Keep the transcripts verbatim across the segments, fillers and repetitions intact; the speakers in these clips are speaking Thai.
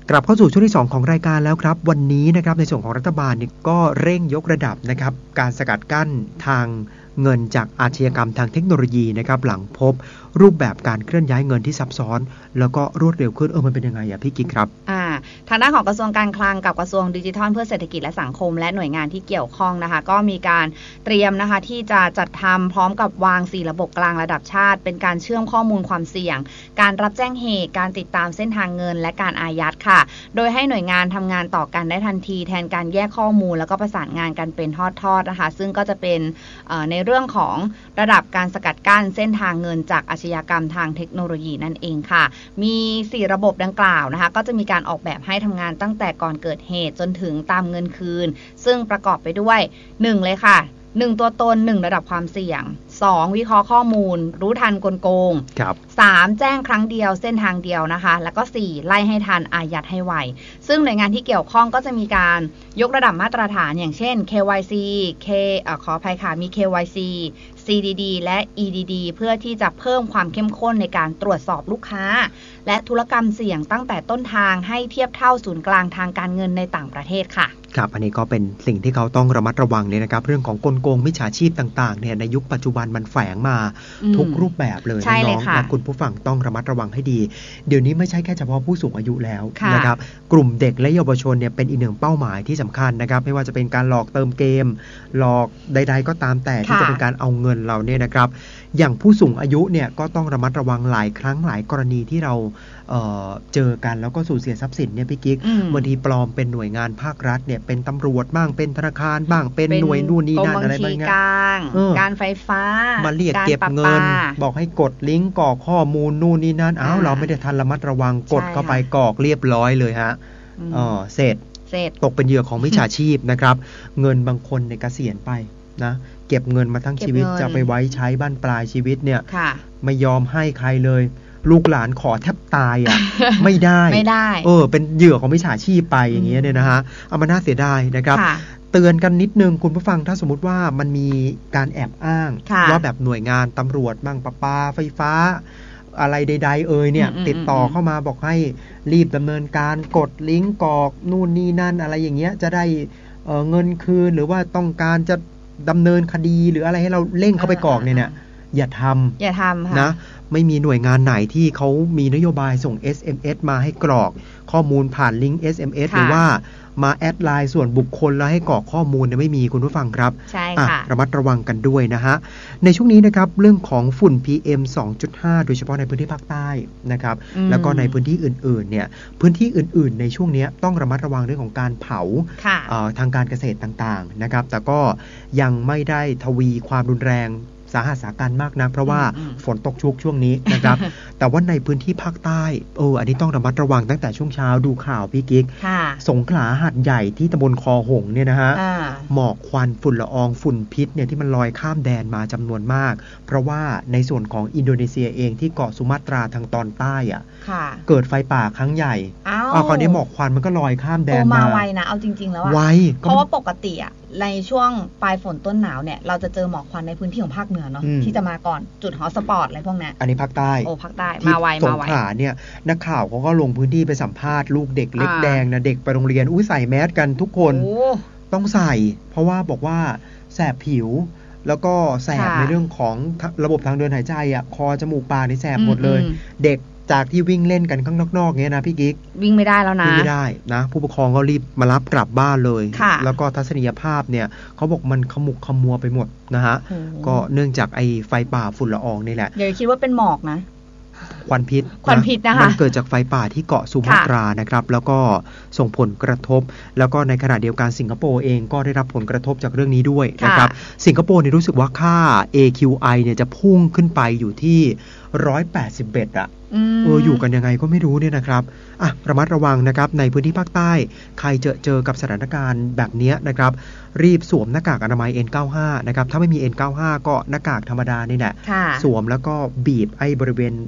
กลับเข้าสู่ช่วงที่สองของรายการแล้วครับวันนี้นะครับในส่วนของรัฐบาลนี่ก็เร่งยกระดับนะครับการสกัดกั้นทางเงินจากอาชญากรรมทางเทคโนโลยีนะครับหลังพบรูปแบบการเคลื่อนย้ายเงินที่ซับซ้อนแล้วก็รวดเร็วขึ้นเออมันเป็นยังไงอะพี่กิ๊กครับอ่าทางด้านของกระทรวงการคลังกับกระทรวงดิจิทัลเพื่อเศรษฐกิจและสังคมและหน่วยงานที่เกี่ยวข้องนะคะก็มีการเตรียมนะคะที่จะจัดทำพร้อมกับวางสี่ระบบกลางระดับชาติเป็นการเชื่อมข้อมูลความเสี่ยงการรับแจ้งเหตุการติดตามเส้นทางเงินและการอายัดค่ะโดยให้หน่วยงานทำงานต่อกันได้ทันทีแทนการแยกข้อมูลแล้วก็ประสานงานกันเป็นทอดๆนะคะซึ่งก็จะเป็นในเรื่องของระดับการสกัดกั้นเส้นทางเงินจากอาชญากรรมทางเทคโนโลยีนั่นเองค่ะมีสี่ระบบดังกล่าวนะคะก็จะมีการออกแบบให้ทำงานตั้งแต่ก่อนเกิดเหตุจนถึงตามเงินคืนซึ่งประกอบไปด้วยหนึ่งเลยค่ะหนึ่งตัวตนหนึ่งระดับความเสี่ยงสองวิเคราะห์ข้อมูลรู้ทันกลโกงสามแจ้งครั้งเดียวเส้นทางเดียวนะคะแล้วก็สี่ไล่ให้ทันอายัดให้ไวซึ่งหน่วยงานที่เกี่ยวข้องก็จะมีการยกระดับมาตรฐานอย่างเช่น เค วาย ซี K อ่าขออภัยค่ะมี เค วาย ซี ซี ดี ดี และ อี ดี ดี เพื่อที่จะเพิ่มความเข้มข้นในการตรวจสอบลูกค้าและธุรกรรมเสี่ยงตั้งแต่ต้นทางให้เทียบเท่าศูนย์กลางทางการเงินในต่างประเทศค่ะครับอันนี้ก็เป็นสิ่งที่เขาต้องระมัดระวังเนี่ยนะครับเรื่องของกลโกงมิจฉาชีพต่างๆเนี่ยในยุคปัจจุบันมันแฝงมาทุกรูปแบบเลยน้องๆและคุณผู้ฟังต้องระมัดระวังให้ดีเดี๋ยวนี้ไม่ใช่แค่เฉพาะผู้สูงอายุแล้วนะครับกลุ่มเด็กและเยาวชนเนี่ยเป็นอีกหนึ่งเป้าหมายที่สำคัญนะครับไม่ว่าจะเป็นการหลอกเติมเกมหลอกใดๆก็ตามแต่ที่จะเป็นการเอาเงินเราเนี่ยนะครับอย่างผู้สูงอายุเนี่ยก็ต้องระมัดระวังหลายครั้งหลายกรณีที่เราเอ่อเจอกันแล้วก็สูญเสียทรัพย์สินเนี่ยพี่กิ๊กบางทีปลอมเป็นหน่วยงานภาครัฐเนี่ยเป็นตำรวจบ้างเป็นธนาคารบ้างเป็นหน่วยนู่นนี่นั่นอะไรบ้างเงี้ยการไฟฟ้ามาเรียกเก็บเงินบอกให้กดลิงก์กรอกข้อมูลนู่นนี่นั่นอ้าวเราไม่ได้ทันระมัดระวังกดเข้าไปกรอกเรียบร้อยเลยฮะเออเสร็จตกเป็นเหยื่อของมิจฉาชีพนะครับเงินบางคนในเกษียณไปนะเก็บเงินมาทั้งชีวิตจะไปไว้ใช้บ้านปลายชีวิตเนี่ยไม่ยอมให้ใครเลยลูกหลานขอแทบตายอ่ะ ไม่ได้ไม่ได้เออเป็นเหยื่อของมิจฉาชีพไปอย่างเงี้ยเนี่ยนะฮะเอามาน่าเสียดายนะครับเตือนกันนิดนึงคุณผู้ฟังถ้าสมมติว่ามันมีการแอบอ้างว่าแบบหน่วยงานตำรวจบ้างประปาไฟฟ้าอะไรใดๆเอ่ยเนี่ยติดต่อเข้ามาบอกให้รีบดำเนินการกดลิงก์กรอกนู่นนี่นั่นอะไรอย่างเงี้ยจะได้เอ่อเงินคืนหรือว่าต้องการจะดำเนินคดีหรืออะไรให้เราเร่งเข้าไปกรอกเนี่ยเนี่ยอย่าทำอย่าทำค่ะนะไม่มีหน่วยงานไหนที่เขามีนโยบายส่ง เอส เอ็ม เอส มาให้กรอกข้อมูลผ่านลิงก์ เอส เอ็ม เอส หรือว่ามาแอดไลน์ส่วนบุคคลแล้วให้กรอกข้อมูลเนี่ยไม่มีคุณผู้ฟังครับใช่ค่ะระมัดระวังกันด้วยนะฮะในช่วงนี้นะครับเรื่องของฝุ่น พี เอ็ม สองจุดห้า โดยเฉพาะในพื้นที่ภาคใต้นะครับแล้วก็ในพื้นที่อื่นๆเนี่ยพื้นที่อื่นๆในช่วงนี้ต้องระมัดระวังเรื่องของการเผาทางการเกษตรต่างๆนะครับแต่ก็ยังไม่ได้ทวีความรุนแรงสาหัสสาการมากนะเพราะว่าฝนตกชุกช่วงนี้นะครับ แต่ว่าในพื้นที่ภาคใต้เอออันนี้ต้องระมัดระวังตั้งแต่ช่วงเช้าดูข่าวพี่กิ๊กสงขลาหาดใหญ่ที่ตำบลคอหงเนี่ยนะฮะหมอกควันฝุ่นละอองฝุ่นพิษเนี่ยที่มันลอยข้ามแดนมาจำนวนมากเพราะว่าในส่วนของอินโดนีเซียเองที่เกาะสุมาตราทางตอนใต้อ่ะเกิดไฟป่าครั้งใหญ่อ้าวคราวนี้หมอกควันมันก็ลอยข้ามแดนมามาไวนะเอาจริงๆแล้วอ่ะไวเพราะว่าปกติอ่ะในช่วงปลายฝนต้นหนาวเนี่ยเราจะเจอหมอกควันในพื้นที่ของภาคเหนือเนาะที่จะมาก่อนจุดฮอตสปอตอะไรพวกนี้อันนี้ภาคใต้โอ้ภาคใต้มาไวมาไวสงขลาเนี่ยนักข่าวเขาก็ลงพื้นที่ไปสัมภาษณ์ลูกเด็กเล็กแดงนะเด็กไปโรงเรียนอุ้ยใส่แมสกันทุกคนต้องใส่เพราะว่าบอกว่าแสบผิวแล้วก็แสบในเรื่องของระบบทางเดินหายใจอ่ะคอจมูกปากนี่แสบหมดเลยเด็กจากที่วิ่งเล่นกันข้างนอกๆเงี้ยนะพี่กิ๊กวิ่งไม่ได้แล้วนะวิ่งไม่ได้นะผู้ปกครองก็รีบมารับกลับบ้านเลยแล้วก็ทัศนียภาพเนี่ยเขาบอกมันขมุกขมัวไปหมดนะฮะก็เนื่องจากไอ้ไฟป่าฝุ่นละอองนี่แหละอย่าคิดว่าเป็นหมอกนะควันพิษควันพิษนะคะมันเกิดจากไฟป่าที่เกาะสุมาตรานะครับแล้วก็ส่งผลกระทบแล้วก็ในขณะเดียวกันสิงคโปร์เองก็ได้รับผลกระทบจากเรื่องนี้ด้วยนะครับสิงคโปร์เนี่ยรู้สึกว่าค่า เอ คิว ไอ เนี่ยจะพุ่งขึ้นไปอยู่ที่หนึ่งร้อยแปดสิบเอ็ดอ่ะเอออยู่กันยังไงก็ไม่รู้เนี่ยนะครับอ่ะระมัดระวังนะครับในพื้นที่ภาคใต้ใครเจอเจอกับสถานการณ์แบบนี้นะครับรีบสวมหน้ากากอนามัย เอ็น เก้าสิบห้า นะครับถ้าไม่มี เอ็น เก้าสิบห้า ก็หน้ากากธรรมดานี่แหละสวมแล้วก็บีบไอ้บริเวณเส้นลวด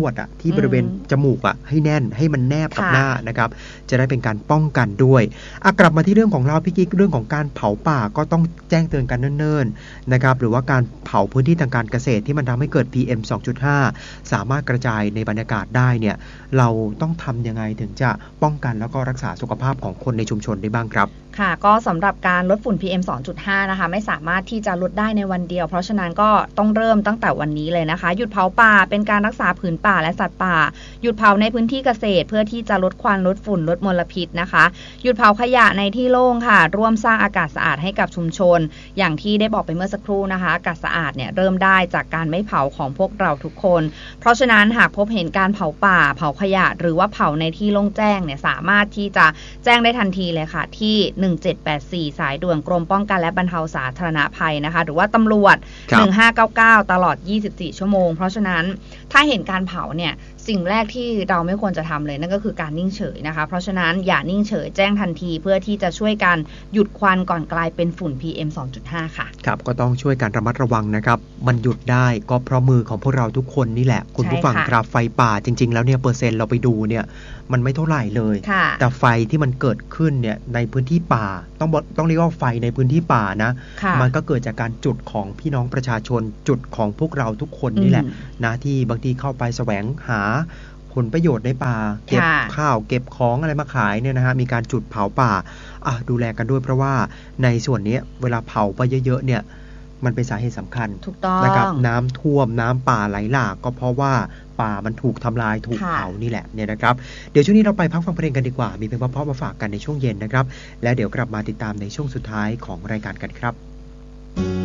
วดอะที่บริเวณจมูกอะให้แน่นให้มันแนบกับหน้านะครับจะได้เป็นการป้องกันด้วยอ่ะกลับมาที่เรื่องของเราพี่กิ๊กเรื่องของการเผาป่าก็ต้องแจ้งเตือนกันเนิ่นๆนะครับหรือว่าการเผาพื้นที่ทางการเกษตรที่มันทำให้เกิด พี เอ็ม สองจุดห้า สามารถกระจายในบรรยากาศได้เนี่ยเราต้องทำยังไงถึงจะป้องกันแล้วก็รักษาสุขภาพของคนในชุมชนได้บ้างครับค่ะก็สำหรับการลดฝุ่น พี เอ็ม สองจุดห้า นะคะไม่สามารถที่จะลดได้ในวันเดียวเพราะฉะนั้นก็ต้องเริ่มตั้งแต่วันนี้เลยนะคะหยุดเผาป่าเป็นการรักษาผืนป่าและสัตว์ป่าหยุดเผาในพื้นที่เกษตรเพื่อที่จะลดควันลดฝุ่นลดมลพิษนะคะหยุดเผาขยะในที่โล่งค่ะร่วมสร้างอากาศสะอาดให้กับชุมชนอย่างที่ได้บอกไปเมื่อสักครู่นะคะอากาศสะอาดเนี่ยเริ่มได้จากการไม่เผาของพวกเราทุกคนเพราะฉะนั้นหากพบเห็นการเผาป่าเผาขยะหรือว่าเผาในที่โล่งแจ้งเนี่ยสามารถที่จะแจ้งได้ทันทีเลยค่ะที่หนึ่งเจ็ดแปดสี่สายด่วนกรมป้องกันและบรรเทาสาธารณภัยนะคะหรือว่าตำรวจหนึ่งห้าเก้าเก้าตลอดยี่สิบสี่ชั่วโมงเพราะฉะนั้นถ้าเห็นการเผาเนี่ยสิ่งแรกที่เราไม่ควรจะทำเลยนั่นก็คือการนิ่งเฉยนะคะเพราะฉะนั้นอย่านิ่งเฉยแจ้งทันทีเพื่อที่จะช่วยกันหยุดควันก่อนกลายเป็นฝุ่น พี เอ็ม สองจุดห้า ค่ะครับก็ต้องช่วยกันระมัดระวังนะครับมันหยุดได้ก็เพราะมือของพวกเราทุกคนนี่แหละคุณผู้ฟังครับไฟป่าจริงๆแล้วเนี่ยเปอร์เซ็นต์เราไปดูเนี่ยมันไม่เท่าไหร่เลยแต่ไฟที่มันเกิดขึ้นเนี่ยในพื้นที่ป่าต้องต้องเรียกว่าไฟในพื้นที่ป่านะมันก็เกิดจากการจุดของพี่น้องประชาชนจุดของพวกเราทุกคนนี่แหละนะที่บางทีเข้าไปแสวงหาผลประโยชน์ในป่าเก็บข้าวเก็บของอะไรมาขายเนี่ยนะฮะมีการจุดเผาป่าอ่ะดูแลกันด้วยเพราะว่าในส่วนนี้เวลาเผาไปเยอะๆเนี่ยมันเป็นสาเหตุสำคัญนะครับน้ำท่วมน้ำป่าไหลหลากก็เพราะว่าป่ามันถูกทำลายถูกเผานี่แหละเนี่ยนะครับเดี๋ยวช่วงนี้เราไปพักฟังเพลงกันดีกว่ามีเพลงเพราะๆมาฝากกันในช่วงเย็นนะครับแล้วเดี๋ยวกลับมาติดตามในช่วงสุดท้ายของรายการกันครับ